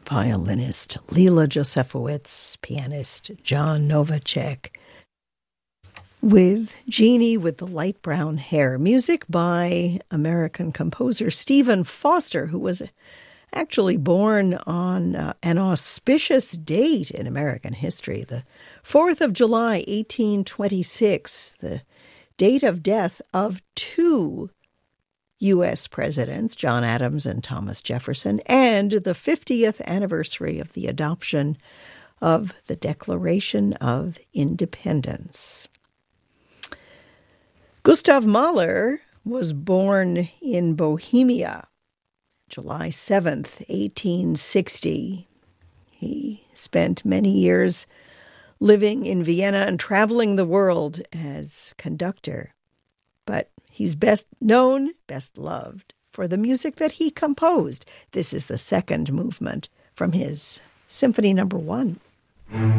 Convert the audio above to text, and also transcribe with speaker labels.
Speaker 1: violinist Lila Josefowitz, pianist John Novacek, with Jeannie with the Light Brown Hair. Music by American composer Stephen Foster, who was actually born on an auspicious date in American history, the 4th of July, 1826, the date of death of two U.S. presidents, John Adams and Thomas Jefferson, and the 50th anniversary of the adoption of the Declaration of Independence. Gustav Mahler was born in Bohemia, July 7th, 1860. He spent many years living in Vienna and traveling the world as conductor. But he's best known, best loved, for the music that he composed. This is the second movement from his Symphony No. 1.